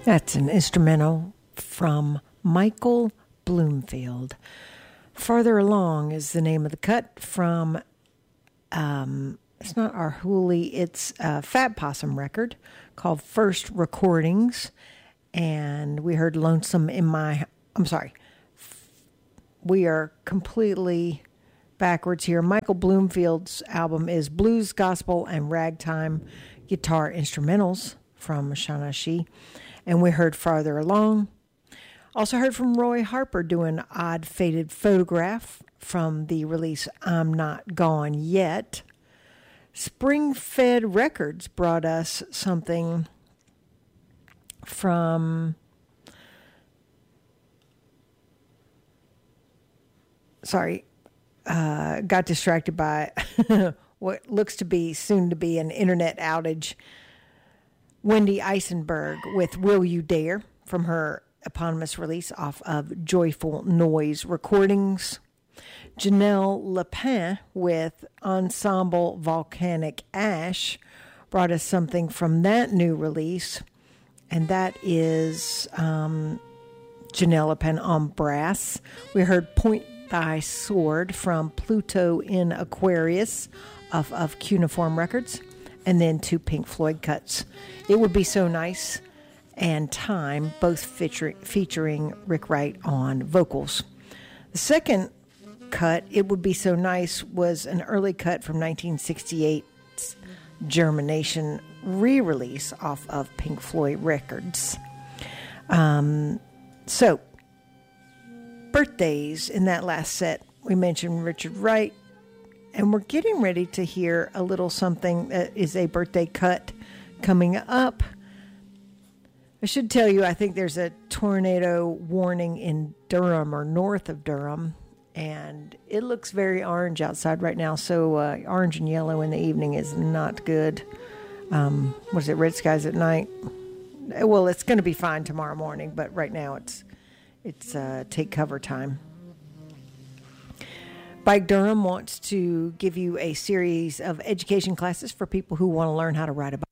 That's an instrumental from Michael Bloomfield. Farther Along is the name of the cut from, it's not Our Hooli, it's a Fat Possum record called First Recordings. And we heard Lonesome in My, I'm sorry, we are completely backwards here. Michael Bloomfield's album is Blues, Gospel, and Ragtime Guitar Instrumentals from Shanashi. And we heard Farther Along. Also heard from Roy Harper doing Odd Faded Photograph from the release I'm Not Gone Yet. Spring Fed Records brought us something from... got distracted by what looks to be soon to be an internet outage. Wendy Eisenberg with Will You Dare from her eponymous release off of Joyful Noise Recordings. Janelle Lepin with Ensemble Volcanic Ash brought us something from that new release, and that is Janelle Lepin on brass. We heard Point Thy Sword from Pluto in Aquarius off of Cuneiform Records, and then two Pink Floyd cuts, It Would Be So Nice and Time, both featuring Rick Wright on vocals. The second cut, It Would Be So Nice, was an early cut from 1968's Germination re-release off of Pink Floyd Records. So, birthdays in that last set. We mentioned Richard Wright, and we're getting ready to hear a little something that is a birthday cut coming up. I should tell you, I think there's a tornado warning in Durham or north of Durham, and it looks very orange outside right now, so orange and yellow in the evening is not good. What is it, red skies at night? Well, it's going to be fine tomorrow morning, but right now it's take cover time. Bike Durham wants to give you a series of education classes for people who want to learn how to ride a